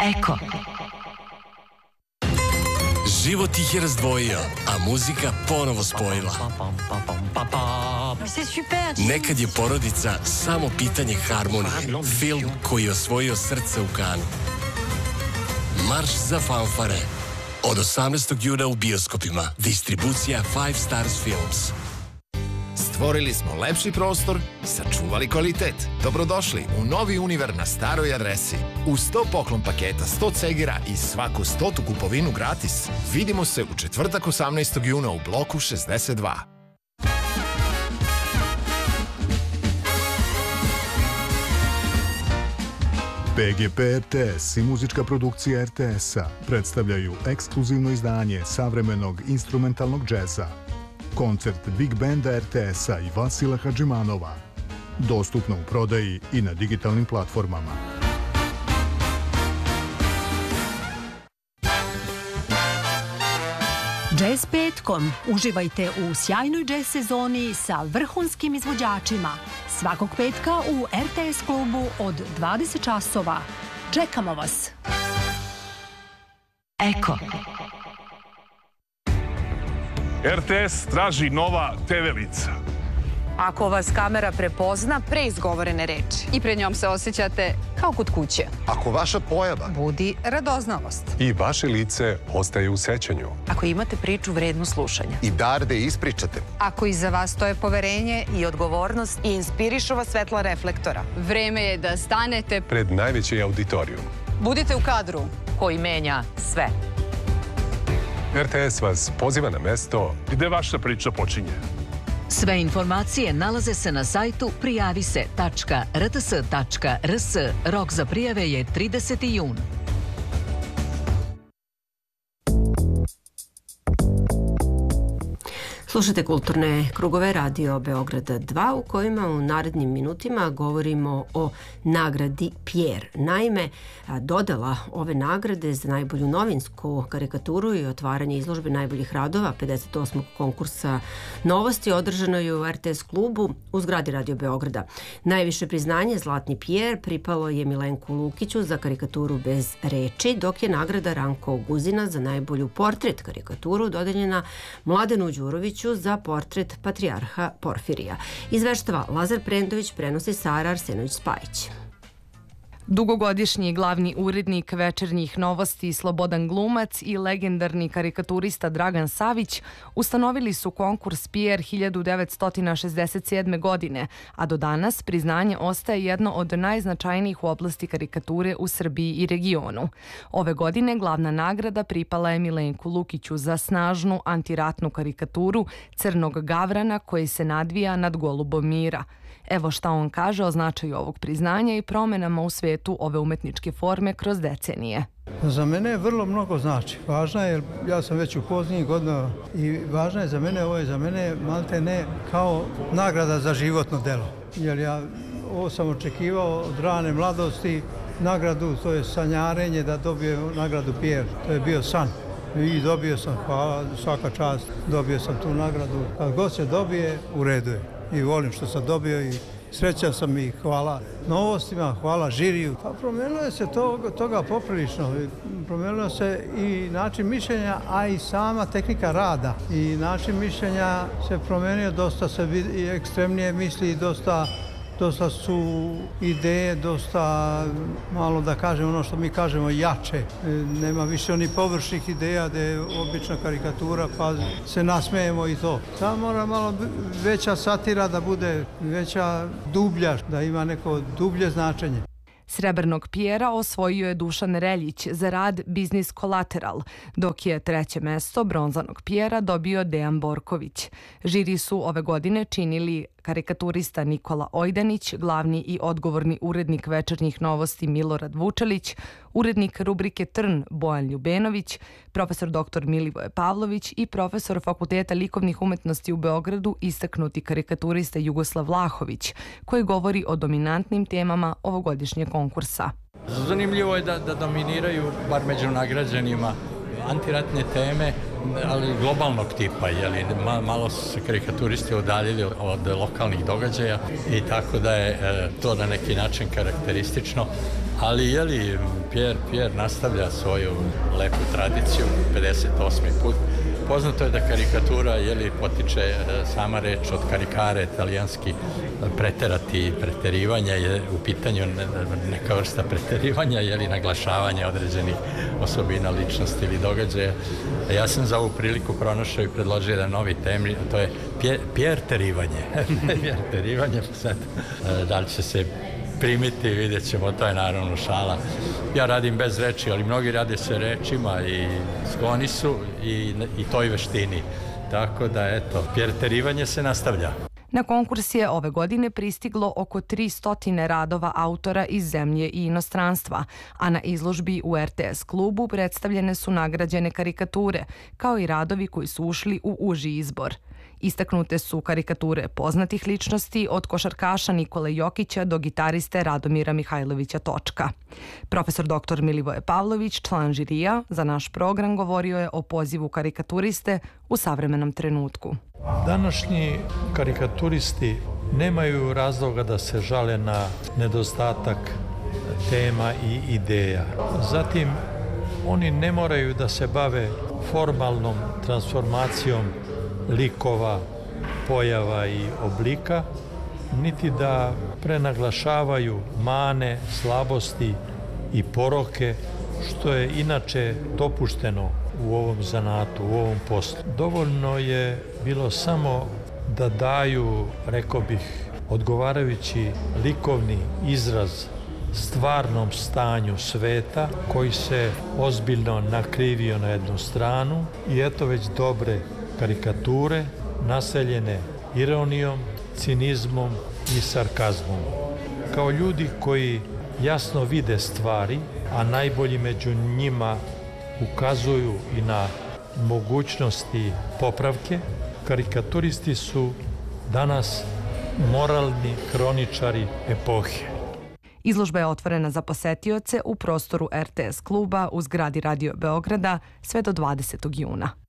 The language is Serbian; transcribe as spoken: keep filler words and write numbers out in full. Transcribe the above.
Eko. Život ih je razdvojio, a muzika ponovo spojila. Nekad je porodica samo pitanje harmonije. Film koji je osvojio srce u Kanu. Marš za fanfare. Od osamnaestog juna u bioskopima. Distribucija Five Stars Films. Stvorili smo lepši prostor, sačuvali kvalitet. Dobrodošli u novi Univer na staroj adresi. U sto poklon paketa, sto cegera i svaku stotu kupovinu gratis. Vidimo se u četvrtak osamnaestog juna u bloku šezdeset dva. P G P R T S i muzička produkcija R T S-a predstavljaju ekskluzivno izdanje savremenog instrumentalnog džeza. Koncert Big Banda R T S-a i Vasila Hadžimanova. Dostupno u prodaji i na digitalnim platformama. Jazz petkom. Uživajte u sjajnoj jazz sezoni sa vrhunskim izvođačima. Svakog petka u R T S klubu od dvadeset časova. Čekamo vas. Eko. R T S traži nova te ve lica. Ako vas kamera prepozna pre izgovorene reči i pred njom se osjećate kao kod kuće. Ako vaša pojava budi radoznalost i vaše lice ostaje u sećanju. Ako imate priču vrednu slušanja i dar da ispričate. Ako iza vas stoje poverenje i odgovornost i inspirišu vas svetla reflektora. Vreme je da stanete pred najveći auditorijum. Budite u kadru koji menja sve. R T S vas poziva na mesto gde vaša priča počinje. Sve informacije nalaze se na sajtu prijavise tačka r t s tačka r s. Rok za prijave je trideseti jun. Slušajte kulturne krugove Radio Beograda dva u kojima u narednim minutima govorimo o nagradi Pierre. Naime, dodala ove nagrade za najbolju novinsku karikaturu i otvaranje izložbe najboljih radova pedeset osmog konkursa novosti održano je u R T S klubu u zgradi Radio Beograda. Najviše priznanje Zlatni Pierre pripalo je Milenku Lukiću za karikaturu bez reči, dok je nagrada Ranko Guzina za najbolju portret karikaturu dodeljena Mladenu Đuroviću za portret patrijarha Porfirija. Izveštava Lazar Prendović, prenosi Sara Arsenović-Spajić. Dugogodišnji glavni urednik Večernjih novosti Slobodan Glumac i legendarni karikaturista Dragan Savić ustanovili su konkurs Pierre hiljadu devetsto šezdeset sedme. godine, a do danas priznanje ostaje jedno od najznačajnijih u oblasti karikature u Srbiji i regionu. Ove godine glavna nagrada pripala je Milenku Lukiću za snažnu antiratnu karikaturu Crnog gavrana koji se nadvija nad golubom mira. Evo šta on kaže o značaju ovog priznanja i promenama u svetu ove umetničke forme kroz decenije. Za mene vrlo mnogo znači. Važna je, ja sam već u poznijih godina i važna je za mene, ovo je za mene malte ne kao nagrada za životno delo. Jer ja ovo sam očekivao od rane mladosti, nagradu, to je sanjarenje da dobije nagradu Pierre. To je bio san. I dobio sam, hvala, svaka čast, dobio sam tu nagradu. Kad god se dobije, u redu je. I volim što sam dobio i srećan sam i hvala novostima, hvala žiriju. Pa promenilo se to, toga poprilično. Promenilo se i način mišljenja, a i sama tehnika rada. I način mišljenja se promenio, dosta se i ekstremnije misli i dosta Dosta su ideje, dosta, malo da kažem ono što mi kažemo, jače. Nema više onih površnih ideja da je obična karikatura pa se nasmejemo i to. Samo mora malo veća satira da bude, veća dublja, da ima neko dublje značenje. Srebrnog Pijera osvojio je Dušan Reljić za rad Biznis Kolateral, dok je treće mesto bronzanog Pijera dobio Dejan Borković. Žiri su ove godine činili karikaturista Nikola Ojdanić, glavni i odgovorni urednik Večernjih novosti Milorad Vučelić, urednik rubrike Trn Bojan Ljubenović, profesor doktor Milivoje Pavlović i profesor Fakulteta likovnih umetnosti u Beogradu, istaknuti karikaturista Jugoslav Vlahović, koji govori o dominantnim temama ovogodišnjeg konkursa. Zanimljivo je da, da dominiraju, bar među nagrađenima, antiratne teme ali globalnog tipa, jeli, malo su se karikaturisti udaljili od lokalnih događaja i tako da je to na neki način karakteristično, ali jeli, Pierre, Pierre nastavlja svoju lepu tradiciju, pedeset osmi put. Poznato je da karikatura jeli, potiče sama reč od karikare, italijanski preterati, preterivanje je u pitanju neka vrsta preterivanja ili naglašavanja određenih osobina, ličnosti ili događaja. Ja sam za ovu priliku pronašao i predložio jedan novi temi, a to je pjerterivanje. Pjerterivanje, sad, da li će se primiti, vidjet ćemo, to je naravno šala. Ja radim bez reči, ali mnogi rade se rečima i skloni su i, i toj veštini. Tako da, eto, pjerterivanje se nastavlja. Na konkurs je ove godine pristiglo oko tristo radova autora iz zemlje i inostranstva, a na izložbi u R T S klubu predstavljene su nagrađene karikature, kao i radovi koji su ušli u uži izbor. Istaknute su karikature poznatih ličnosti od košarkaša Nikole Jokića do gitariste Radomira Mihajlovića Točka. Profesor doktor Milivoje Pavlović, član žirija, za naš program govorio je o pozivu karikaturiste u savremenom trenutku. Današnji karikaturisti nemaju razloga da se žale na nedostatak tema i ideja. Zatim, oni ne moraju da se bave formalnom transformacijom likova, pojava i oblika, niti da prenaglašavaju mane, slabosti i poroke, što je inače dopušteno u ovom zanatu, u ovom poslu. Dovoljno je bilo samo da daju, rekao bih, odgovarajući likovni izraz stvarnom stanju sveta koji se ozbiljno nakrivio na jednu stranu i eto već dobre karikature naseljene ironijom, cinizmom i sarkazmom. Kao ljudi koji jasno vide stvari, a najbolji među njima ukazuju i na mogućnosti popravke, karikaturisti su danas moralni kroničari epohe. Izložba je otvorena za posetioce u prostoru R T S kluba u zgradi Radio Beograda sve do dvadesetog juna.